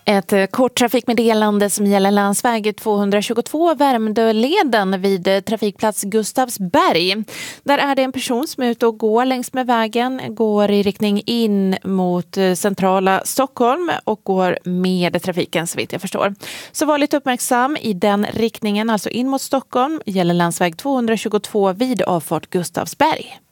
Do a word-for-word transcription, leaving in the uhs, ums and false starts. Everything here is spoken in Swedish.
Ett kort trafikmeddelande som gäller landsväg tvåhundratjugotvå Värmdöleden vid trafikplats Gustavsberg. Där är det en person som är ute och går längs med vägen, går i riktning in mot centrala Stockholm och går med trafiken så vitt jag förstår. Så var lite uppmärksam i den riktningen, alltså in mot Stockholm, gäller landsväg tvåhundratjugotvå vid avfart Gustavsberg.